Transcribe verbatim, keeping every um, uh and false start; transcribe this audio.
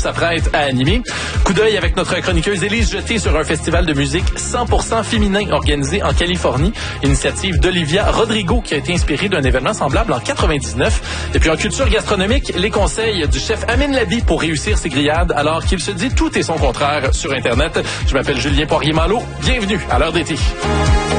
s'apprête à animer. Coup d'œil avec notre chroniqueuse Élise Jeté sur un festival de musique cent pour cent féminin organisé en Californie. Initiative d'Olivia Rodrigo qui a été inspirée d'un événement semblable en quatre-vingt-dix-neuf. Et puis en culture gastronomique, les conseils du chef Amin Labi pour réussir ses grillades alors qu'il se dit tout et son contraire sur Internet. Je m'appelle Julien Poirier-Malo. Bienvenue à l'heure d'été.